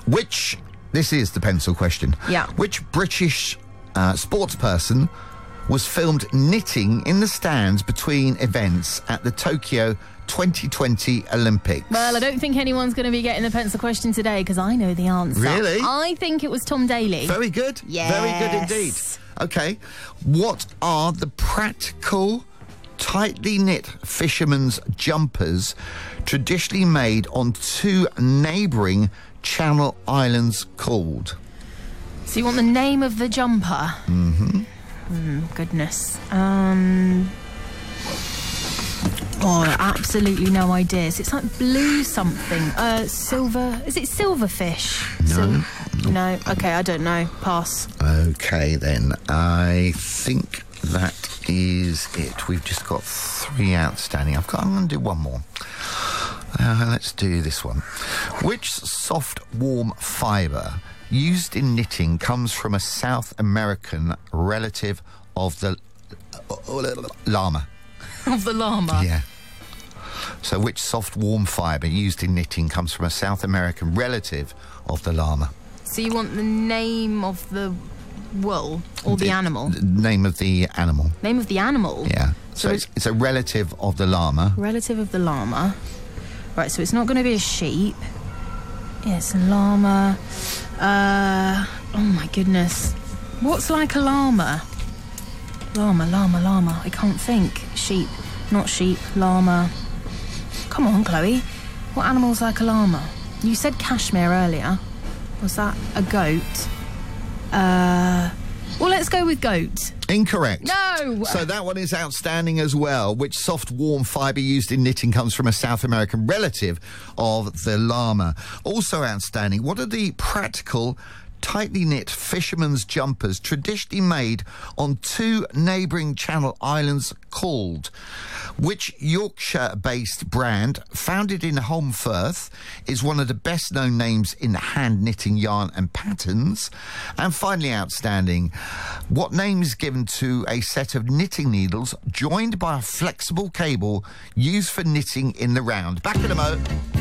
This is the pencil question. Yeah. Which British sportsperson was filmed knitting in the stands between events at the Tokyo 2020 Olympics? Well, I don't think anyone's going to be getting the pencil question today because I know the answer. Really? I think it was Tom Daley. Very good. Yes. Very good indeed. Okay. What are the practical, tightly knit fishermen's jumpers traditionally made on two neighbouring Channel Islands called? So you want the name of the jumper? Mm-hmm. Goodness. Absolutely no idea. So it's like blue something. Silver. Is it silverfish? No. Okay, I don't know. Pass. Okay, then. I think that is it. We've just got 3 outstanding. I'm going to do one more. Let's do this one. Which soft, warm fibre used in knitting comes from a South American relative of the llama? Of the llama? Yeah. So which soft, warm fibre used in knitting comes from a South American relative of the llama? So you want the name of the wool or the animal? The name of the animal. Name of the animal? Yeah. So it's a relative of the llama. Relative of the llama. Right, so it's not going to be a sheep. Yeah, it's a llama. Oh my goodness. What's like a llama? Llama. I can't think. Sheep. Not sheep. Llama. Come on, Chloe. What animal's like a llama? You said cashmere earlier. Was that a goat? Well, let's go with goat. Incorrect. No! So that one is outstanding as well. Which soft, warm fibre used in knitting comes from a South American relative of the llama? Also outstanding. What are the practical, tightly knit fishermen's jumpers traditionally made on two neighbouring Channel Islands called? Which Yorkshire-based brand, founded in Holmfirth, is one of the best-known names in hand knitting yarn and patterns? And finally outstanding, what name is given to a set of knitting needles joined by a flexible cable used for knitting in the round? Back in a mo.